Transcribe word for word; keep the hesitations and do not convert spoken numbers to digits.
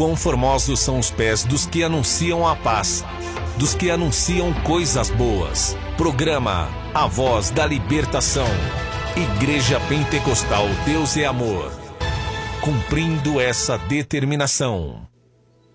Quão formosos são os pés dos que anunciam a paz, dos que anunciam coisas boas. Programa A Voz da Libertação. Igreja Pentecostal Deus é Amor. Cumprindo essa determinação.